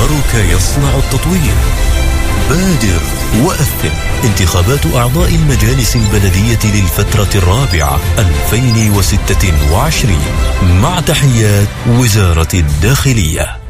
قرارك يصنع التطوير. بادر وأثر. انتخابات أعضاء المجالس البلدية للفترة الرابعة 2026 مع تحيات وزارة الداخلية.